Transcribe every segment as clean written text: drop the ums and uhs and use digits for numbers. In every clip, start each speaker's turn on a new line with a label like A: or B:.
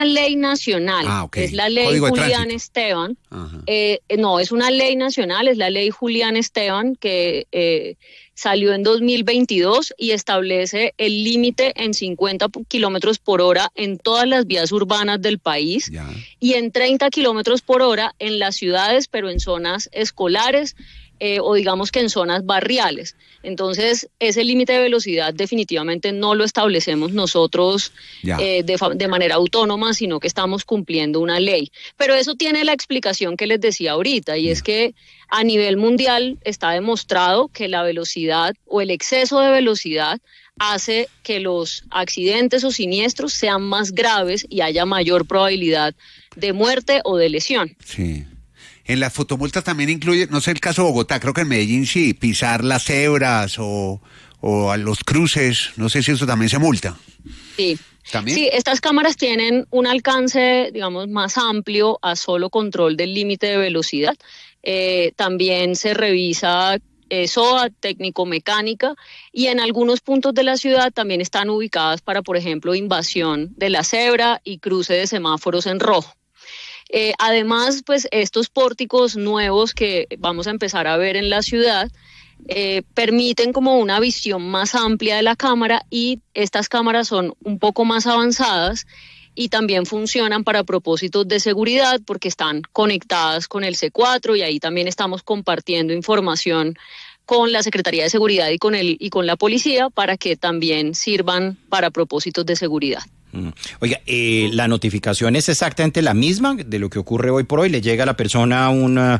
A: ley nacional,
B: okay.
A: Es la ley
B: Código
A: Julián Esteban. No, es una ley nacional, es la ley Julián Esteban que salió en 2022 y establece el límite en 50 kilómetros por hora en todas las vías urbanas del país y en 30 kilómetros por hora en las ciudades, pero en zonas escolares o digamos que en zonas barriales. Entonces, ese límite de velocidad definitivamente no lo establecemos nosotros de manera autónoma, sino que estamos cumpliendo una ley. Pero eso tiene la explicación que les decía ahorita, y es que a nivel mundial está demostrado que la velocidad o el exceso de velocidad hace que los accidentes o siniestros sean más graves y haya mayor probabilidad de muerte o de lesión.
B: Sí. En las fotomultas también incluye, no sé el caso de Bogotá, creo que en Medellín sí, pisar las cebras o a los cruces, no sé si eso también se multa.
A: Sí.
B: ¿También?
A: Sí, estas cámaras tienen un alcance, digamos, más amplio a solo control del límite de velocidad. También se revisa SOA, técnico-mecánica, y en algunos puntos de la ciudad también están ubicadas para, por ejemplo, invasión de la cebra y cruce de semáforos en rojo. Además, pues estos pórticos nuevos que vamos a empezar a ver en la ciudad permiten como una visión más amplia de la cámara, y estas cámaras son un poco más avanzadas y también funcionan para propósitos de seguridad porque están conectadas con el C4, y ahí también estamos compartiendo información con la Secretaría de Seguridad y con la policía para que también sirvan para propósitos de seguridad.
C: Oiga, la notificación es exactamente la misma de lo que ocurre hoy por hoy. Le llega a la persona un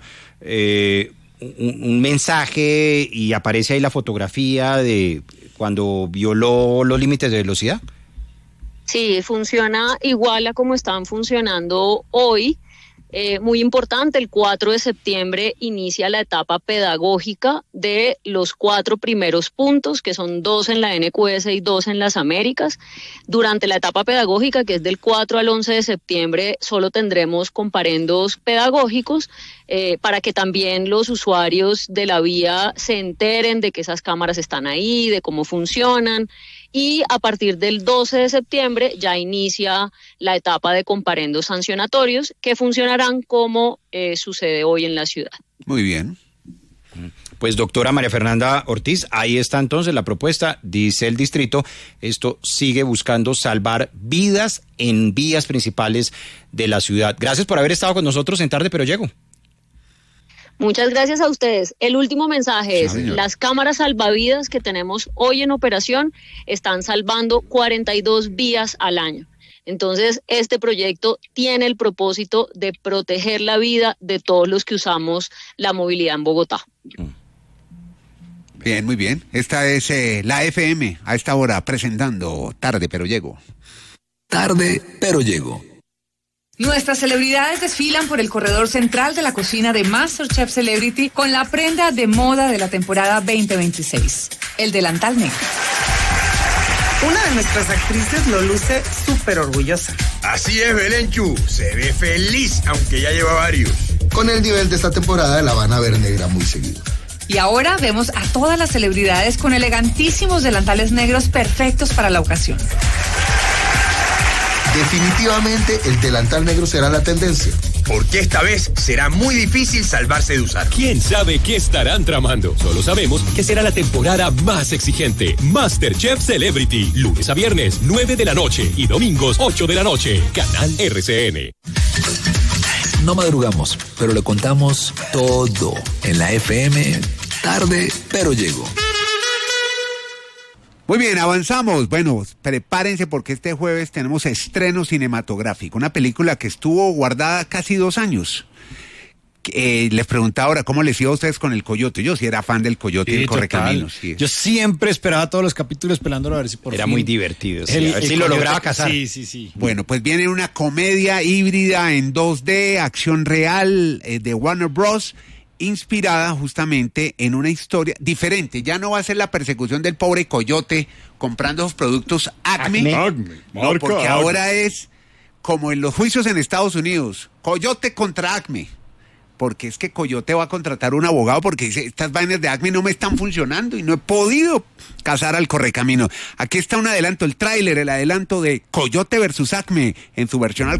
C: mensaje y aparece ahí la fotografía de cuando violó los límites de velocidad.
A: Sí, funciona igual a como están funcionando hoy. Muy importante, el 4 de septiembre inicia la etapa pedagógica de los 4 primeros puntos, que son 2 en la NQS y 2 en las Américas. Durante la etapa pedagógica, que es del 4 al 11 de septiembre, solo tendremos comparendos pedagógicos para que también los usuarios de la vía se enteren de que esas cámaras están ahí, de cómo funcionan. Y a partir del 12 de septiembre ya inicia la etapa de comparendos sancionatorios que funcionarán como sucede hoy en la ciudad.
B: Muy bien.
C: Pues doctora María Fernanda Ortiz, ahí está entonces la propuesta. Dice el distrito, esto sigue buscando salvar vidas en vías principales de la ciudad. Gracias por haber estado con nosotros en Tarde Pero Llego.
A: Muchas gracias a ustedes. El último mensaje es, las cámaras salvavidas que tenemos hoy en operación están salvando 42 vías al año. Entonces, este proyecto tiene el propósito de proteger la vida de todos los que usamos la movilidad en Bogotá.
B: Bien, muy bien. Esta es la FM a esta hora presentando Tarde Pero Llego.
D: Tarde Pero Llego.
E: Nuestras celebridades desfilan por el corredor central de la cocina de MasterChef Celebrity con la prenda de moda de la temporada 2026, el delantal negro.
F: Una de nuestras actrices lo luce súper orgullosa.
G: Así es, Belenchu, se ve feliz, aunque ya lleva varios.
H: Con el nivel de esta temporada la van a ver negra muy seguido.
E: Y ahora vemos a todas las celebridades con elegantísimos delantales negros perfectos para la ocasión.
H: Definitivamente el delantal negro será la tendencia.
G: Porque esta vez será muy difícil salvarse de usar.
I: ¿Quién sabe qué estarán tramando? Solo sabemos que será la temporada más exigente. MasterChef Celebrity, lunes a viernes, 9 de la noche y domingos, 8 de la noche. Canal RCN.
D: No madrugamos, pero le contamos todo en la FM. Tarde Pero Llego.
B: Muy bien, avanzamos. Bueno, prepárense porque este jueves tenemos estreno cinematográfico. Una película que estuvo guardada casi 2 años. Les preguntaba ahora, ¿cómo les iba a ustedes con El Coyote? Yo sí era fan del Coyote y el Correcaminos. Sí.
J: Yo siempre esperaba todos los capítulos esperándolo a ver si por
C: Era
J: fin...
C: muy divertido, sí, a ver si
J: el
C: lo
J: Coyote
C: lograba cazar.
J: Sí.
B: Bueno, pues viene una comedia híbrida en 2D, acción real de Warner Bros., inspirada justamente en una historia diferente. Ya no va a ser la persecución del pobre Coyote comprando esos productos Acme. No, porque ahora es como en los juicios en Estados Unidos, Coyote contra Acme. porque es que Coyote va a contratar un abogado porque dice, estas vainas de Acme no me están funcionando y no he podido cazar al correcamino. Aquí está un adelanto, el adelanto de Coyote versus Acme en su versión al